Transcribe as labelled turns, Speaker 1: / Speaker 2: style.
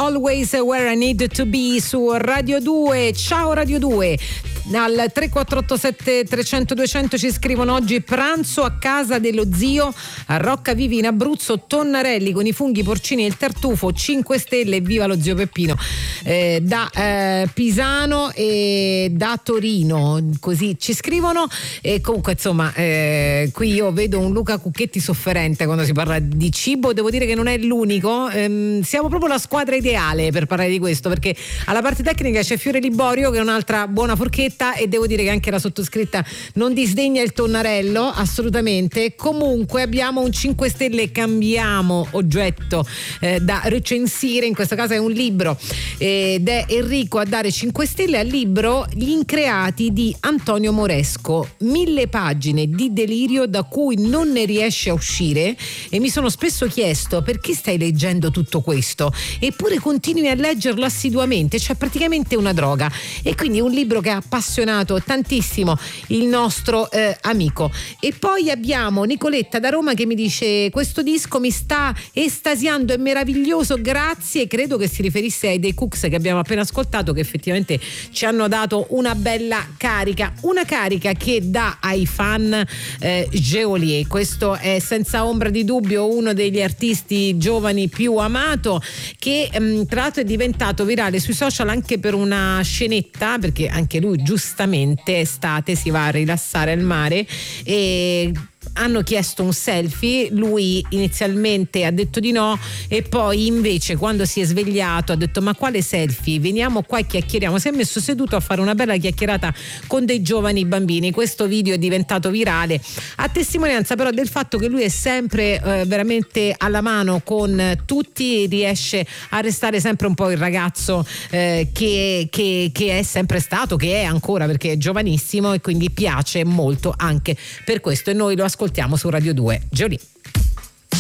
Speaker 1: Always Where I Need to Be su Radio 2. Ciao Radio 2. Al 3487 300 200 ci scrivono: oggi pranzo a casa dello zio a Roccavivi in Abruzzo, tonnarelli con i funghi porcini e il tartufo, 5 stelle, viva lo zio Peppino. Da Pisano e da Torino, così ci scrivono. E comunque insomma qui io vedo un Luca Cucchetti sofferente quando si parla di cibo. Devo dire che non è l'unico, siamo proprio la squadra ideale per parlare di questo, perché alla parte tecnica c'è Fiore Liborio che è un'altra buona forchetta, e devo dire che anche la sottoscritta non disdegna il tonnarello assolutamente. Comunque abbiamo un 5 stelle, cambiamo oggetto da recensire, in questo caso è un libro ed è Enrico a dare 5 stelle al libro Gli Increati di Antonio Moresco. 1000 pagine di delirio da cui non ne riesce a uscire, e mi sono spesso chiesto perché stai leggendo tutto questo eppure continui a leggerlo assiduamente, cioè praticamente una droga. E quindi è un libro che ha appassionato tantissimo il nostro amico. E poi abbiamo Nicoletta da Roma che mi dice: questo disco mi sta estasiando, è meraviglioso, grazie. Credo che si riferisse ai The Cooks che abbiamo appena ascoltato, che effettivamente ci hanno dato una bella carica, una carica che dà ai fan Geolier. Questo è senza ombra di dubbio uno degli artisti giovani più amato, che tra l'altro è diventato virale sui social anche per una scenetta, perché anche lui giustamente estate si va a rilassare al mare e hanno chiesto un selfie, lui inizialmente ha detto di no e poi invece quando si è svegliato ha detto: ma quale selfie, veniamo qua e chiacchieriamo. Si è messo seduto a fare una bella chiacchierata con dei giovani bambini. Questo video è diventato virale a testimonianza però del fatto che lui è sempre veramente alla mano con tutti, riesce a restare sempre un po' il ragazzo che è sempre stato, che è ancora, perché è giovanissimo, e quindi piace molto anche per questo, e noi lo ascoltiamo su Radio 2. Geolier.